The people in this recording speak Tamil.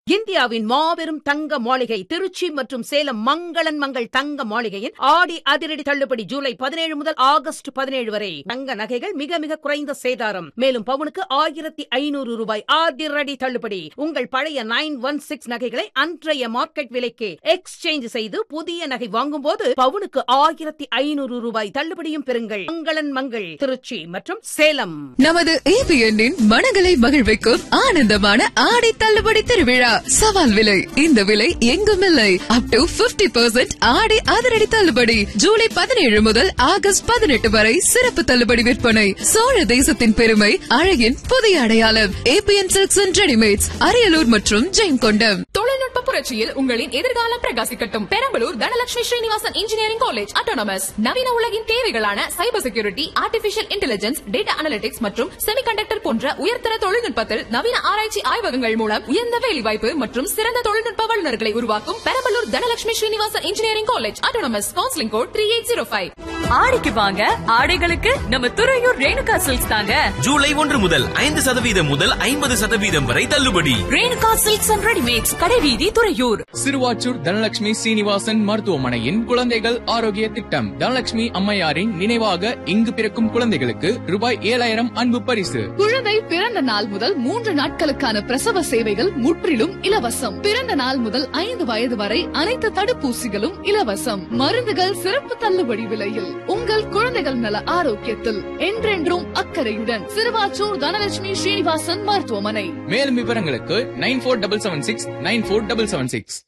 இந்தியாவின் மாபெரும் தங்க மாளிகை திருச்சி மற்றும் சேலம் மங்களன் மங்கள் தங்க மாளிகையின் ஆடி அதிரடி தள்ளுபடி ஜூலை 17 முதல் ஆகஸ்ட் 17 வரை. தங்க நகைகள் மிக மிக குறைந்த சேதாரம். மேலும் பவுனுக்கு 1500 ரூபாய் அதிரடி தள்ளுபடி. உங்கள் பழைய 916 நகைகளை அன்றைய மார்க்கெட் விலைக்கு எக்ஸ்சேஞ்ச் செய்து புதிய நகை வாங்கும் போது பவுனுக்கு 1500 ரூபாய் தள்ளுபடியும் பெறுங்கள். மங்களன் மங்கள் திருச்சி மற்றும் சேலம். நமது ABN மனங்களை மகிழ்விக்கும் ஆனந்தமான ஆடி தள்ளுபடி திருவிழா. சவால் விலை, இந்த விலை எங்கும் இல்லை. அப் டு 50% ஆடி அதிரடி தள்ளுபடி ஜூலை 17 முதல் ஆகஸ்ட் 18 வரை சிறப்பு தள்ளுபடி விற்பனை. சோழ தேசத்தின் பெருமை, அழகின் புதிய அடையாளம். ABN Silks and Ready-Mates, Ariyalur மற்றும் ஜெயங்கொண்டம். தொழில்நுட்ப புரட்சியில் உங்களின் எதிர்காலம் பிரகாசிக்கட்டும். Perambalur Dhanalakshmi Srinivasan engineering college autonomous நவீன உலகின் தேவைகளான cyber security, artificial intelligence, data analytics மற்றும் செமிகண்டக்டர் போன்ற உயர்தர தொழில்நுட்பத்தில் நவீன ஆராய்ச்சி ஆய்வகங்கள் மூலம் உயர்ந்த வேலைவாய்ப்பு மற்றும் சிறந்த தொழில்நுட்ப வல்லுநர்களை உருவாக்கும் Perambalur Dhanalakshmi Srinivasan engineering college autonomous. Counselling code 3805. ஆடிக்கு வாங்க, ஆடைகளுக்கு நம்ம துறையூர் ரேணுகா சில்க்ஸ் தாங்க. ஜூலை 1 முதல் 5% முதல் 50% வரை தள்ளுபடி. ரேணுகா சில்க்ஸ் அண்ட் ரெடிமேட்ஸ், கடைவீதி, துறையூர். சிறுவாச்சூர் தனலட்சுமி சீனிவாசன் மருத்துவமனையின் குழந்தைகள் ஆரோக்கிய திட்டம். தனலட்சுமி அம்மையாரின் நினைவாக இங்கு பிறக்கும் குழந்தைகளுக்கு ரூபாய் 7000 அன்பு பரிசு. குழந்தை பிறந்த நாள் முதல் 3 நாட்களுக்கான பிரசவ சேவைகள் முற்றிலும் இலவசம். பிறந்த நாள் முதல் 5 வயது வரை அனைத்து தடுப்பூசிகளும் இலவசம். மருந்துகள் சிறப்பு தள்ளுபடி விலையில். உங்கள் குழந்தைகள் நல ஆரோக்கியத்தில் என்றென்றும் அக்கறையுடன் சிறுவாச்சூர் தனலட்சுமி ஸ்ரீனிவாசன் மருத்துவமனை. மேலும் விவரங்களுக்கு 9477694776.